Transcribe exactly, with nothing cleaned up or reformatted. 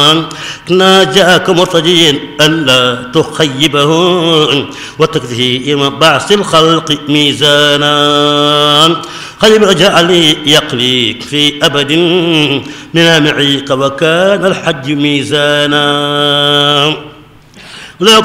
ناجاك مرتجيا ألا تخيبه وتكفيه يوم بعث الخلق ميزانا قد جعل يقليك في أبد من معيق وكان الحج ميزانا.